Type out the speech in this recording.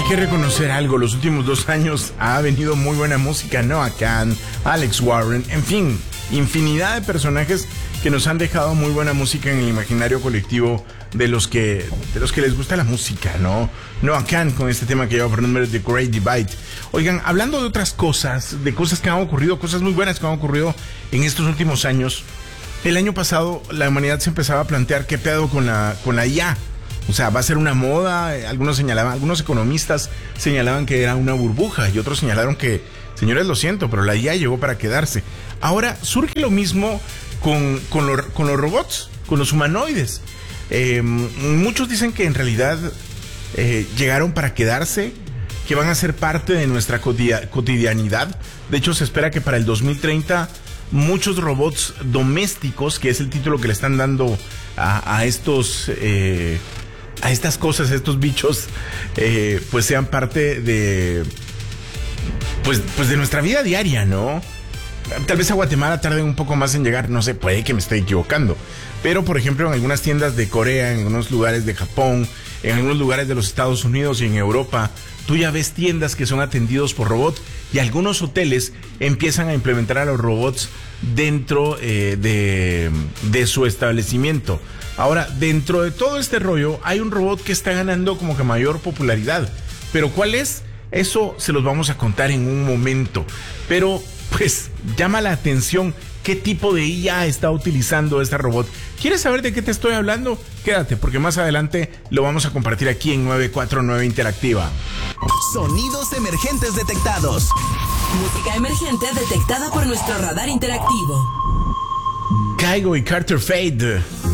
que reconocer algo, los últimos 2 años ha venido muy buena música, Noah Kahan, Alex Warren, en fin, infinidad de personajes que nos han dejado muy buena música en el imaginario colectivo de los que les gusta la música, ¿no? Noah Kahan con este tema que lleva por nombre The Great Divide. Oigan, hablando de otras cosas, de cosas que han ocurrido, cosas muy buenas que han ocurrido en estos últimos años, el año pasado la humanidad se empezaba a plantear qué pedo con la IA. O sea, va a ser una moda. Algunos economistas señalaban que era una burbuja y otros señalaron que, señores, lo siento, pero la IA llegó para quedarse. Ahora surge lo mismo con los robots, con los humanoides. Muchos dicen que en realidad llegaron para quedarse, que van a ser parte de nuestra cotidianidad. De hecho, se espera que para el 2030 muchos robots domésticos, que es el título que le están dando a estos... a estas cosas, a estos bichos, pues sean parte de pues de nuestra vida diaria, ¿no? Tal vez a Guatemala tarden un poco más en llegar, no sé, puede que me esté equivocando, pero por ejemplo en algunas tiendas de Corea, en algunos lugares de Japón, en algunos lugares de los Estados Unidos y en Europa, tú ya ves tiendas que son atendidos por robots y algunos hoteles empiezan a implementar a los robots dentro de su establecimiento. Ahora, dentro de todo este rollo, hay un robot que está ganando como que mayor popularidad. ¿Pero cuál es? Eso se los vamos a contar en un momento. Pero, pues, llama la atención qué tipo de IA está utilizando este robot. ¿Quieres saber de qué te estoy hablando? Quédate, porque más adelante lo vamos a compartir aquí en 949 Interactiva. Sonidos emergentes detectados. Música emergente detectada por nuestro radar interactivo. Kygo y Carter Fade.